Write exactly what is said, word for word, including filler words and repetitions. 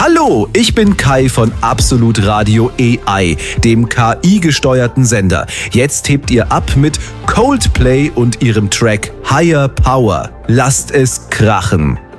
Hallo, ich bin Kai von Absolut Radio A I, dem K I-gesteuerten Sender. Jetzt hebt ihr ab mit Coldplay und ihrem Track Higher Power. Lasst es krachen.